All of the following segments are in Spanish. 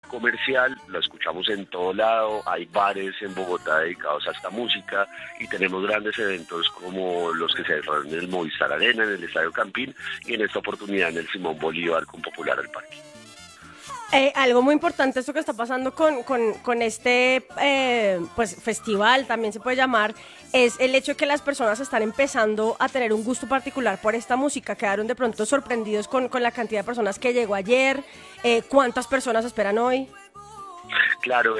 comercial, la escuchamos en todo lado, hay bares en Bogotá dedicados a esta música y tenemos grandes eventos como los que se desarrollan en el Movistar Arena, en el Estadio Campín y en esta oportunidad en el Simón Bolívar con Popular al Parque. Algo muy importante, esto que está pasando con este pues festival, también se puede llamar, es el hecho de que las personas están empezando a tener un gusto particular por esta música. Quedaron de pronto sorprendidos con la cantidad de personas que llegó ayer. ¿Cuántas personas esperan hoy? Claro,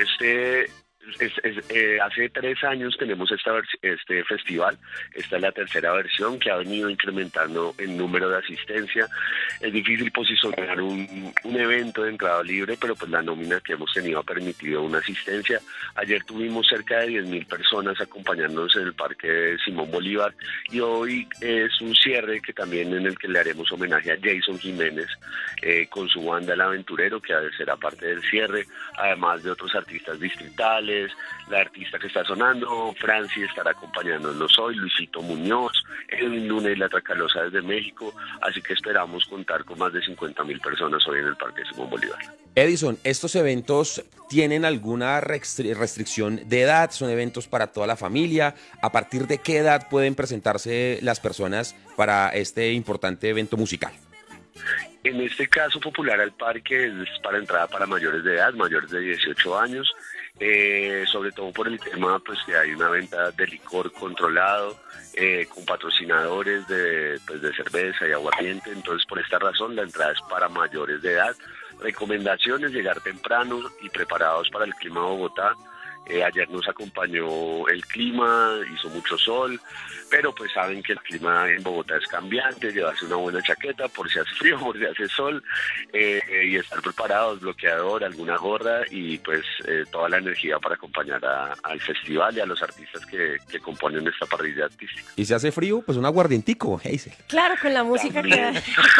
hace 3 años tenemos este festival. Esta es la tercera versión que ha venido incrementando el número de asistencia. Es difícil posicionar un evento de entrada libre, pero pues la nómina que hemos tenido ha permitido una asistencia. Ayer tuvimos cerca de 10.000 personas acompañándonos en el Parque Simón Bolívar y hoy es un cierre que también en el que le haremos homenaje a Jason Jiménez con su banda El Aventurero, que será parte del cierre, además de otros artistas distritales. La artista que está sonando, Franci, estará acompañándonos hoy, Luisito Muñoz, Edwin Luna y La Tracalosa desde México, así que esperamos contar con más de 50.000 personas hoy en el Parque Simón Bolívar. Edison, ¿estos eventos tienen alguna restricción de edad? ¿Son eventos para toda la familia? ¿A partir de qué edad pueden presentarse las personas para este importante evento musical? En este caso, Popular al Parque es para entrada para mayores de edad, mayores de 18 años, sobre todo por el tema pues que hay una venta de licor controlado, con patrocinadores de cerveza y aguardiente. Entonces por esta razón la entrada es para mayores de edad. Recomendaciones: llegar temprano y preparados para el clima de Bogotá. Ayer nos acompañó el clima, hizo mucho sol, pero pues saben que el clima en Bogotá es cambiante, llevarse una buena chaqueta por si hace frío, por si hace sol, y estar preparados, bloqueador, alguna gorra y pues toda la energía para acompañar al festival y a los artistas que componen esta parrilla artística. Y si hace frío, pues un aguardientico, Hazel. Claro, con la música que...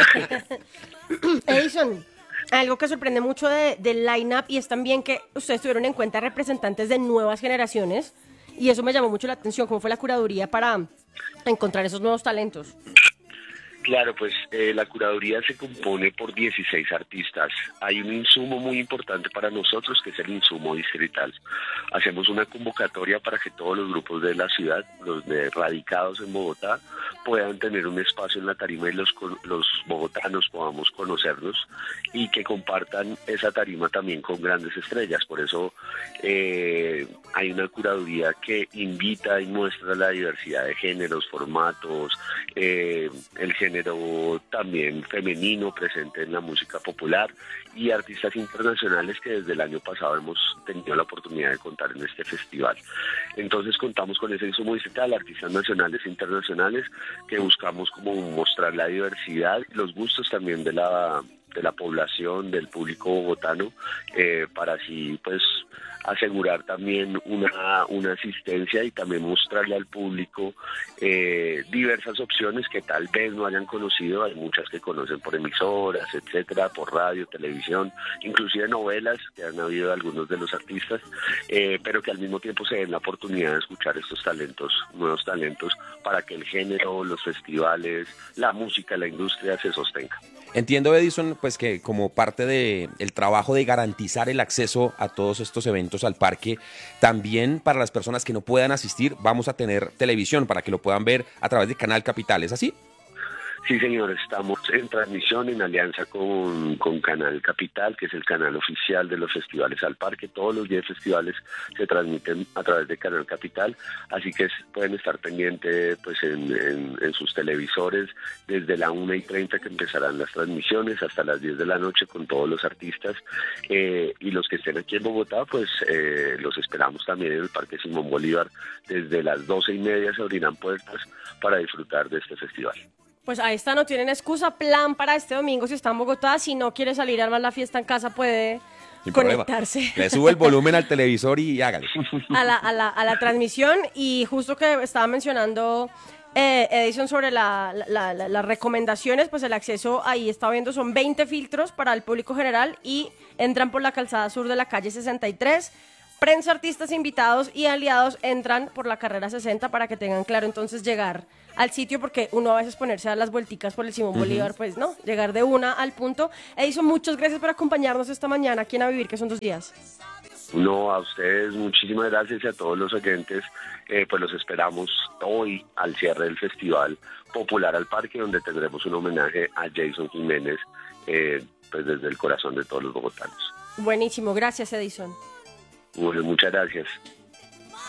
Edison, algo que sorprende mucho del line-up y es también que ustedes tuvieron en cuenta representantes de nuevas generaciones y eso me llamó mucho la atención. ¿Cómo fue la curaduría para encontrar esos nuevos talentos? Claro, pues la curaduría se compone por 16 artistas. Hay un insumo muy importante para nosotros que es el insumo distrital. Hacemos una convocatoria para que todos los grupos de la ciudad, los radicados en Bogotá, puedan tener un espacio en la tarima y los bogotanos podamos conocernos y que compartan esa tarima también con grandes estrellas. Por eso hay una curaduría que invita y muestra la diversidad de géneros, formatos, el género también femenino presente en la música popular y artistas internacionales que desde el año pasado hemos tenido la oportunidad de contar en este festival. Entonces contamos con ese insumo distrital, artistas nacionales e internacionales que buscamos como mostrar la diversidad y los gustos también de la población, del público bogotano, para así pues asegurar también una asistencia y también mostrarle al público diversas opciones que tal vez no hayan conocido. Hay muchas que conocen por emisoras, etcétera, por radio, televisión, inclusive novelas que han habido algunos de los artistas, pero que al mismo tiempo se den la oportunidad de escuchar estos talentos, nuevos talentos, para que el género, los festivales, la música, la industria se sostenga. Entiendo, Edison, pues que como parte del trabajo de garantizar el acceso a todos estos eventos al parque, también para las personas que no puedan asistir, vamos a tener televisión para que lo puedan ver a través de Canal Capital, ¿es así? Sí, señor, estamos en transmisión en alianza con Canal Capital, que es el canal oficial de los festivales al parque. Todos los 10 festivales se transmiten a través de Canal Capital, así que pueden estar pendientes pues en sus televisores desde la 1:30 que empezarán las transmisiones hasta las 10 de la noche con todos los artistas, y los que estén aquí en Bogotá pues los esperamos también en el Parque Simón Bolívar. Desde las 12:30 se abrirán puertas para disfrutar de este festival. Pues ahí está, no tienen excusa. Plan para este domingo si está en Bogotá. Si no quiere salir a armar la fiesta en casa, puede Sin conectarse. Problema. Le sube el volumen al televisor y hágale. A la transmisión. Y justo que estaba mencionando Edison sobre las recomendaciones, pues el acceso ahí está viendo son 20 filtros para el público general y entran por la calzada sur de la calle 63. prensa, artistas invitados y aliados entran por la carrera 60 para que tengan claro entonces llegar al sitio, porque uno a veces ponerse a las vuelticas por el Simón Bolívar, pues no, llegar de una al punto. Edison, muchas gracias por acompañarnos esta mañana aquí en A Vivir, que son 2 días. No, a ustedes muchísimas gracias y a todos los oyentes, pues los esperamos hoy al cierre del Festival Popular al Parque, donde tendremos un homenaje a Jason Jiménez, pues desde el corazón de todos los bogotanos. Buenísimo, gracias Edison. Bueno, muchas gracias.